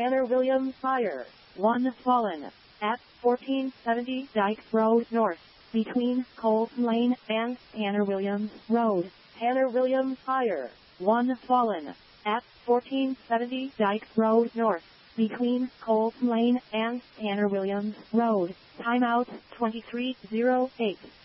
Tanner Williams fire. 1 fallen. At 1470 Dykes Road North, between Colton Lane and Tanner Williams Road. Tanner Williams fire. 1 fallen. At 1470 Dykes Road North, between Colton Lane and Tanner Williams Road. Timeout 23:08.